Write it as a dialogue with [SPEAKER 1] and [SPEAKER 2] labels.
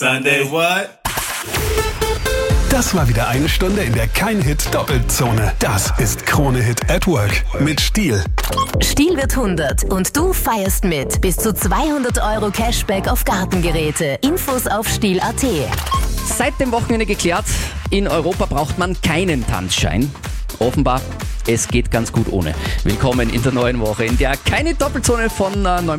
[SPEAKER 1] Sunday what?
[SPEAKER 2] Das war wieder eine Stunde in der Kein-Hit-Doppelzone. Das ist Krone-Hit at Work mit Stiel.
[SPEAKER 3] Stiel wird 100 und du feierst mit. Bis zu 200 € Cashback auf Gartengeräte. Infos auf stiel.at.
[SPEAKER 4] Seit dem Wochenende geklärt, in Europa braucht man keinen Tanzschein. Offenbar, es geht ganz gut ohne. Willkommen in der neuen Woche, in der keine Doppelzone von 9